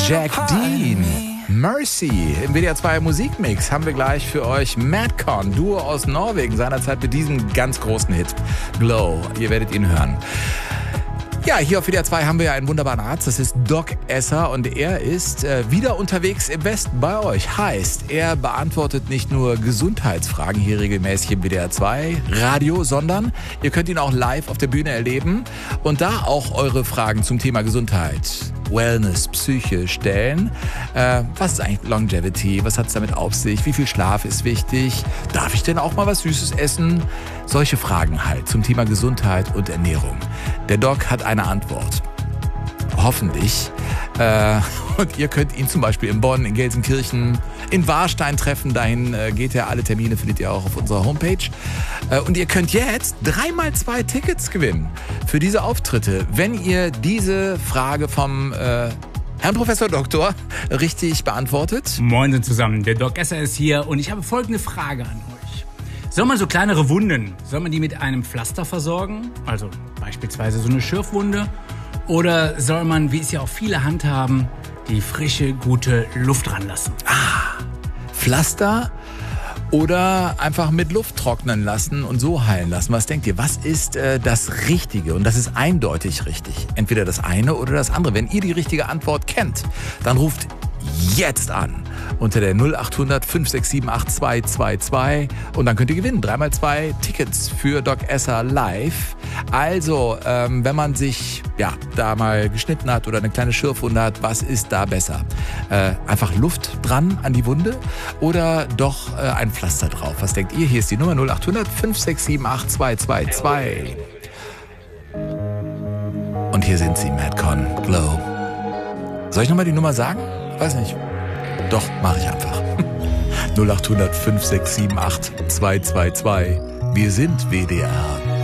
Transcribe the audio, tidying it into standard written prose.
Jack Dean, Mercy. Im WDR 2 Musikmix haben wir gleich für euch Madcon, Duo aus Norwegen, seinerzeit mit diesem ganz großen Hit, Glow. Ihr werdet ihn hören. Ja, hier auf WDR 2 haben wir ja einen wunderbaren Arzt, das ist Doc Esser und er ist wieder unterwegs im Westen bei euch. Heißt, er beantwortet nicht nur Gesundheitsfragen hier regelmäßig im WDR 2 Radio, sondern ihr könnt ihn auch live auf der Bühne erleben und da auch eure Fragen zum Thema Gesundheit, Wellness, Psyche stellen. Was ist eigentlich Longevity? Was hat es damit auf sich? Wie viel Schlaf ist wichtig? Darf ich denn auch mal was Süßes essen? Solche Fragen halt zum Thema Gesundheit und Ernährung. Der Doc hat eine Antwort. Hoffentlich. Und ihr könnt ihn zum Beispiel in Bonn, in Gelsenkirchen, in Warstein treffen. Dahin geht er. Alle Termine findet ihr auch auf unserer Homepage. Und ihr könnt jetzt 3x2 Tickets gewinnen für diese Auftritte, wenn ihr diese Frage vom Herrn Professor Doktor richtig beantwortet. Moin zusammen, der Doc Esser ist hier und ich habe folgende Frage an euch. Soll man so kleinere Wunden, soll man die mit einem Pflaster versorgen? Also beispielsweise so eine Schürfwunde? Oder soll man, wie es ja auch viele handhaben, die frische, gute Luft ranlassen? Pflaster oder einfach mit Luft trocknen lassen und so heilen lassen. Was denkt ihr? Was ist das Richtige? Und das ist eindeutig richtig. Entweder das eine oder das andere. Wenn ihr die richtige Antwort kennt, dann ruft jetzt an unter der 0800 567 8222 und dann könnt ihr gewinnen. 3x2 Tickets für Doc Esser live. Also, wenn man sich da mal geschnitten hat oder eine kleine Schürfwunde hat, was ist da besser? Einfach Luft dran an die Wunde oder doch ein Pflaster drauf? Was denkt ihr? Hier ist die Nummer 0800 567 8222. Und hier sind sie, Madcon, Glow. Soll ich nochmal die Nummer sagen? Weiß nicht. Doch, mache ich einfach. 0800 567 8222. Wir sind WDR